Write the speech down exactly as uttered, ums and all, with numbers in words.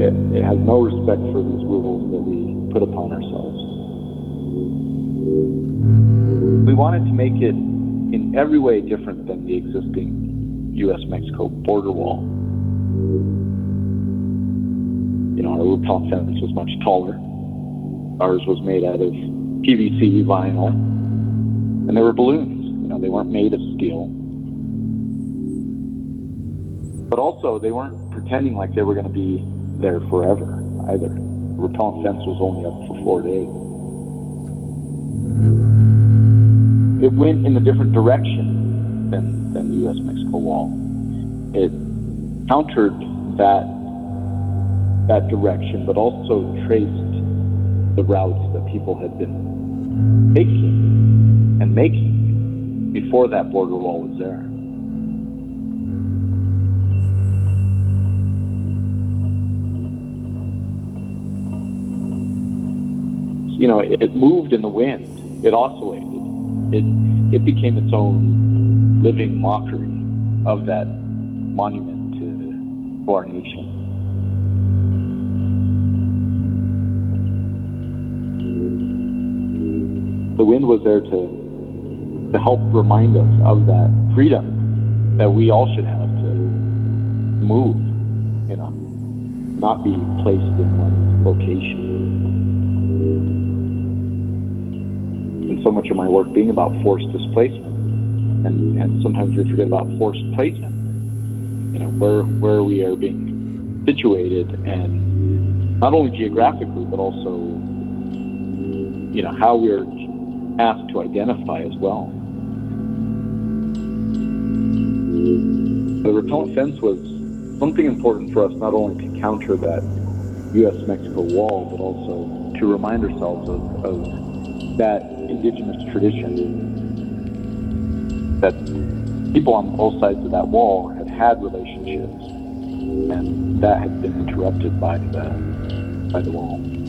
it, it has no respect for these rules that we put upon ourselves. We wanted to make it in every way different than the existing U S Mexico border wall. You know, our repellent fence was much taller. Ours was made out of P V C vinyl, and they were balloons. You know, they weren't made of steel. But also, they weren't pretending like they were going to be there forever either. The repellent fence was only up for four days. It went in a different direction than, than the U S Mexico wall. It countered that that direction, but also traced the routes that people had been taking and making before that border wall was there. You know, it, it moved in the wind. It oscillated. It it became its own living mockery of that monument to, to our nation. The wind was there to to help remind us of that freedom that we all should have to move, you know, not be placed in one location. And so much of my work being about forced displacement, and, and sometimes we forget about forced placement. You know, where where we are being situated, and not only geographically, but also, you know, how we're asked to identify as well. The repellent fence was something important for us, not only to counter that U S Mexico wall, but also to remind ourselves of, of that indigenous tradition, that people on both sides of that wall had had relationships, and that had been interrupted by the by the wall.